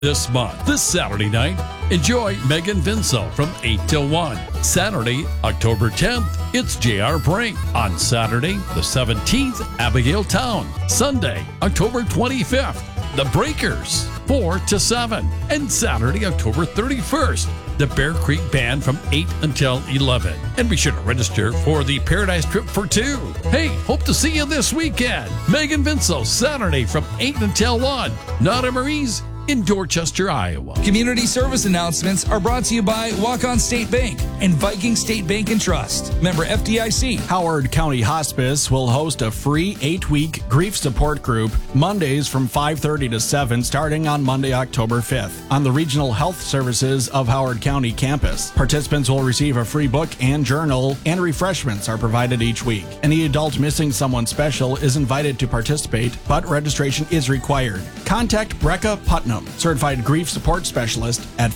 this month. This Saturday night, enjoy Megan Vinsel from 8 till 1. Saturday, October 10th, it's J.R. Brink. On Saturday, the 17th, Abigail Town. Sunday, October 25th, The Breakers, 4 to 7. And Saturday, October 31st, the Bear Creek Band from 8 until 11. And be sure to register for the Paradise Trip for 2. Hey, hope to see you this weekend. Megan Vinsel, Saturday from 8 until 1. Nada Marie's in Dorchester, Iowa. Community service announcements are brought to you by Walk-On State Bank and Viking State Bank and Trust. Member FDIC. Howard County Hospice will host a free 8-week grief support group Mondays from 5:30 to 7 starting on Monday, October 5th on the Regional Health Services of Howard County campus. Participants will receive a free book and journal, and refreshments are provided each week. Any adult missing someone special is invited to participate, but registration is required. Contact Brecca Putnam, Certified Grief Support Specialist, at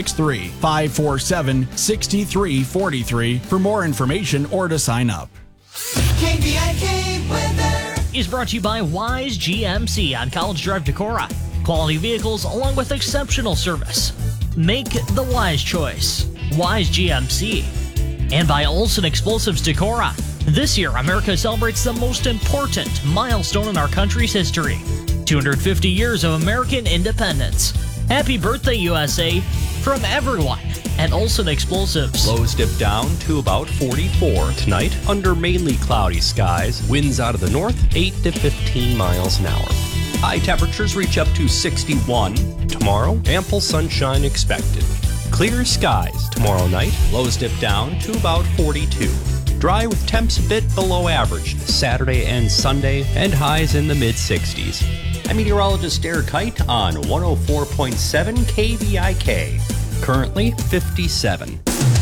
563-547-6343 for more information or to sign up. KVIK weather is brought to you by Wise GMC on College Drive, Decorah. Quality vehicles along with exceptional service. Make the wise choice. Wise GMC. And by Olson Explosives Decorah. This year, America celebrates the most important milestone in our country's history. 250 years of American independence. Happy birthday, USA, from everyone at Olson Explosives. Lows dip down to about 44 tonight under mainly cloudy skies. Winds out of the north, 8 to 15 miles an hour. High temperatures reach up to 61 tomorrow. Ample sunshine expected. Clear skies tomorrow night. Lows dip down to about 42. Dry with temps a bit below average Saturday and Sunday, and highs in the mid-60s. I'm meteorologist Derek Height on 104.7 KVIK. Currently 57.